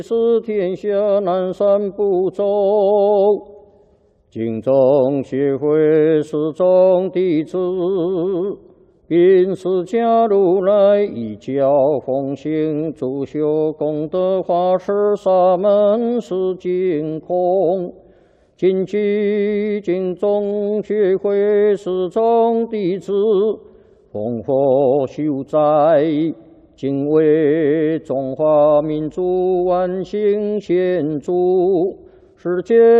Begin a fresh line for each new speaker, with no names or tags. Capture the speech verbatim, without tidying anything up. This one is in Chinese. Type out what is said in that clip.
是天下南赡部洲，敬宗协会始终弟子，并释迦如来一教奉行，主修功德法师沙门是净空。谨记敬宗协会始终弟子，奉佛修斋，敬为中华民族万幸献主，世界